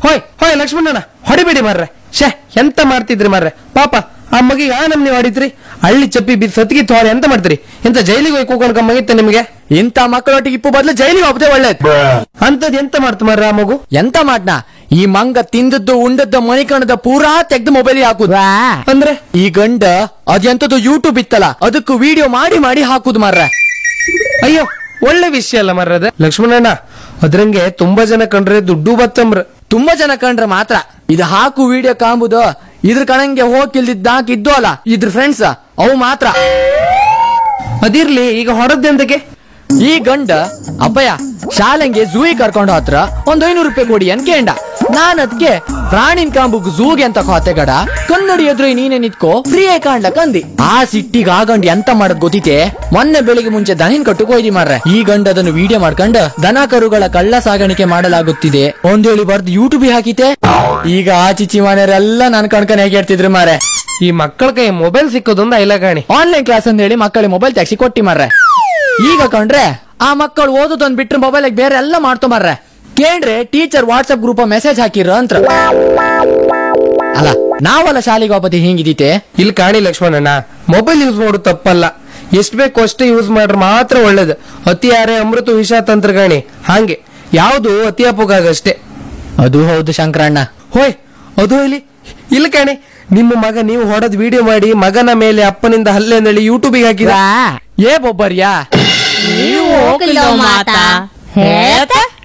ಹೋಯ್ ಹೋಯ್ ಲಕ್ಷ್ಮಣಣ್ಣ ಹೊಡಿಬೇಡಿ ಮಾರ್ರೆ. ಶೇ ಎಂತ ಮಾಡ್ತಿದ್ರಿ ಮಾರ್ರೆ, ಪಾಪ ಆ ಮಗಿಗೆ ಆ ನಮ್ನಿ ಹೊಡಿದ್ರಿ. ಹಳ್ಳಿ ಚಪ್ಪಿ ಬಿದ್ದು ಸತ್ಗಿ ತೋರಿ ಎಂತ ಮಾಡ್ತೀರಿ? ಎಂತ ಜೈಲಿಗೆ ಹೋಗಿ ಕೂಕೊಂಡ್ ಕಮ್ಮಾಗಿತ್ತ ನಿಮ್ಗೆ? ಇಂತ ಮಕ್ಕಳೊಟ್ಟಿಗೆ ಇಪ್ಪು ಬದಲು ಜೈಲಿಗೆ ಹೋಗದೆ ಒಳ್ಳೇದು. ಅಂತದ್ ಎಂತ ಮಾಡ್ತು ಮಾರ್ರೆ ಆ ಮಗು? ಎಂತ ಮಾಡ್ನಾ, ಈ ಮಂಗ ತಿಂದದ್ದು ಉಂಡದ್ದು ಮಣಿಕಣದ ಪೂರಾ ತೆಗ್ದು ಮೊಬೈಲ್ ಹಾಕುದು. ಅಂದ್ರೆ ಈ ಗಂಡ ಅದೆಂತದ್ದು ಯೂಟ್ಯೂಬ್ ಇತ್ತಲ್ಲ, ಅದಕ್ಕೂ ವಿಡಿಯೋ ಮಾಡಿ ಮಾಡಿ ಹಾಕುದು ಮಾರ್ರೆ. ಅಯ್ಯೋ ಒಳ್ಳೆ ವಿಷಯ ಅಲ್ಲ ಮಾರ್ರೆ ಅದ ಲಕ್ಷ್ಮಣಣ್ಣ. ಅದ್ರಂಗೆ ತುಂಬಾ ಜನ ಕಂಡ್ರೆ ದುಡ್ಡು ಬತ್ತಂಬ್ರ. ತುಂಬಾ ಜನ ಕಂಡ್ರೆ ಮಾತ್ರ ಇದು ಹಾಕು ವಿಡಿಯೋ ಕಾಂಬುದು. ಇದ್ರ ಕಣಂಗೆ ಹೋಗಿಲ್ದಿದ್ದಾಕಿದ್ದು ಅಲ್ಲ ಇದ್ರ ಫ್ರೆಂಡ್ಸ್ ಅವು ಮಾತ್ರ. ಅದಿರ್ಲಿ, ಈಗ ಹೊರದ್ದೆಂದಕ್ಕೆ? ಈ ಗಂಡ ಅಪ್ಪಯ್ಯ ಶಾಲೆಂಗೆ ಝೂಗೆ ಕರ್ಕೊಂಡು ಹತ್ರ 500 ರೂಪಾಯಿ ಕೊಡಿ ಅಂತ ಕೇಂಡ. ನಾನ್ ಅದ್ಕೆ ಪ್ರಾಣಿನ್ ಕಾಂಬುಗ್ ಝೂಗೆ ಅಂತ ಕೋತೆ ಗಡ ಕನ್ನಡಿ ಎದುರು ನೀನೆ ನಿತ್ಕೋ ಫ್ರೀ ಆಗಿ ಕಾಣ್ಲಕ್ ಅಂದಿ. ಆ ಸಿಟ್ಟಿಗೆ ಆ ಗಂಡ ಎಂತ ಮಾಡದ್ ಗೊತ್ತಿತೆ, ಮೊನ್ನೆ ಬೆಳಿಗ್ಗೆ ಮುಂಚೆ ದನಿನ್ ಕಟ್ಟುಕ್ ಹೋಯ್ದಿ ಮಾರ್ರೆ. ಈ ಗಂಡ ಅದನ್ನು ವಿಡಿಯೋ ಮಾಡ್ಕೊಂಡು ದನ ಕರುಗಳ ಕಳ್ಳ ಸಾಗಾಣಿಕೆ ಮಾಡಲಾಗುತ್ತಿದೆ ಒಂದೇಳಿ ಬರ್ದು ಯೂಟ್ಯೂಬ್ ಹಾಕಿತೆ. ಈಗ ಆ ಚಿಚ್ಚಿ ಮನೆಯವರೆಲ್ಲ ನನ್ ಕಣ್ಕನ್ ಹೇಗೆ ಹೇಳ್ತಿದ್ರು ಮಾರ್ರೆ. ಈ ಮಕ್ಕಳ ಕೈ ಮೊಬೈಲ್ ಸಿಕ್ಕೋದೊಂದು ಐಲಗಾಣಿ. ಆನ್ಲೈನ್ ಕ್ಲಾಸ್ ಅಂತ ಹೇಳಿ ಮಕ್ಕಳಿಗೆ ಮೊಬೈಲ್ ತೆಗ್ಸಿ ಕೊಟ್ಟಿ ಮಾರ್ರೆ. ಈಗ ಕಂಡ್ರೆ ಆ ಮಕ್ಕಳು ಓದೋದೊಂದ್ ಬಿಟ್ರೆ ಮೊಬೈಲ್ ಬೇರೆ ಎಲ್ಲ ಮಾಡ್ತೊಂಬರ್ರೆ. ಕೇಂದ್ರೆ ಟೀಚರ್ ವಾಟ್ಸ್ಆಪ್ ಗ್ರೂಪ್ ಮೆಸೇಜ್ ಹಾಕಿರ ಅಂತ. ಅಲ್ಲ ನಾವಲ್ಲ ಶಾಲೆಗೆ ಹೋಗತಿ ಹಿಂಗಿದೀತೆ. ಇಲ್ಲಿ ಕಾಣಿ ಲಕ್ಷ್ಮಣಣ್ಣ, ಮೊಬೈಲ್ ಯೂಸ್ ಮಾಡೋದು ತಪ್ಪಲ್ಲ, ಎಷ್ಟ್ ಬೇಕು ಅಷ್ಟೇ ಯೂಸ್ ಮಾಡ್ರೆ ಮಾತ್ರ ಒಳ್ಳೇದು. ಅತಿ ಯಾರೇ ಅಮೃತ ವಿಷ ತಂತ್ರಗಾಣಿ, ಹಾಗೆ ಯಾವ್ದು ಅತಿ ಅಪೋಗಾಗಷ್ಟೇ. ಅದು ಹೌದು ಶಂಕರಣ್ಣ. ಹೋಯ್ ಅದು ಇಲ್ಲಿ ಕಾಣಿ, ನಿಮ್ಮ ಮಗ ನೀವು ಹೊಡೆದ್ ವಿಡಿಯೋ ಮಾಡಿ ಮಗನ ಮೇಲೆ ಅಪ್ಪನಿಂದ ಹಲ್ಲೆ ನಳಿ ಯೂಟ್ಯೂಬಿಗೆ ಹಾಕಿದ. ಏ ಬೊಬ್ಬರ್ಯಾ ನೀವು ಹೋಗಲಿಲ್ಲ ಮಾತಾ ಹೇಳ್ತಾ